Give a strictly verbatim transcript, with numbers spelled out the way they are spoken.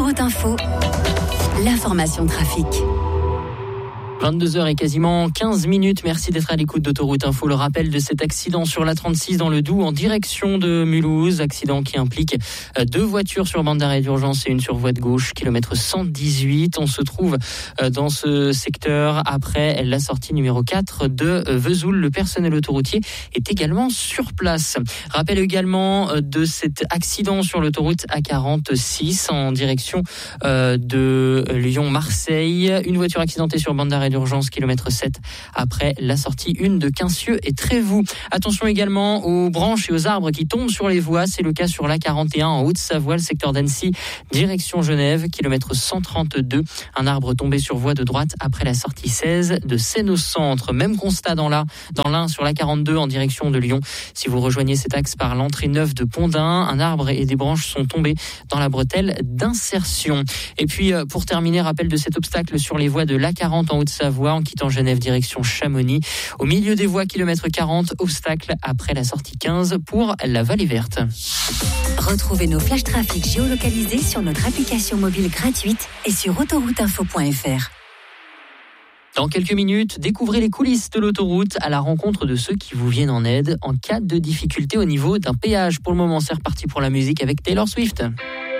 Autoroute Info, l'information trafic. vingt-deux heures et quasiment quinze minutes. Merci d'être à l'écoute d'Autoroute Info. Le rappel de cet accident sur la trente-six dans le Doubs en direction de Mulhouse. Accident qui implique deux voitures sur bande d'arrêt d'urgence et une sur voie de gauche, kilomètre cent dix-huit. On se trouve dans ce secteur après la sortie numéro quatre de Vesoul. Le personnel autoroutier est également sur place. Rappel également de cet accident sur l'autoroute A quarante-six en direction de Lyon-Marseille. Une voiture accidentée sur bande d'arrêt d'urgence, kilomètre sept, après la sortie une de Quincieux et Trévoux. Attention également aux branches et aux arbres qui tombent sur les voies. C'est le cas sur l'A quarante et un en Haute-Savoie, le secteur d'Annecy, direction Genève, kilomètre cent trente-deux. Un arbre tombé sur voie de droite après la sortie seize de Seine au centre. Même constat dans l'Ain, dans l'Ain sur l'A quarante-deux en direction de Lyon. Si vous rejoignez cet axe par l'entrée neuve de Pondin, un arbre et des branches sont tombés dans la bretelle d'insertion. Et puis, pour terminer, rappel de cet obstacle sur les voies de l'A quarante en Haute-Savoie, en quittant Genève direction Chamonix. Au milieu des voies, kilomètre quarante, obstacle après la sortie quinze pour la Vallée Verte. Retrouvez nos flashs trafic géolocalisés sur notre application mobile gratuite et sur autoroute info point f r. Dans quelques minutes, découvrez les coulisses de l'autoroute à la rencontre de ceux qui vous viennent en aide en cas de difficulté au niveau d'un péage. Pour le moment, c'est reparti pour la musique avec Taylor Swift.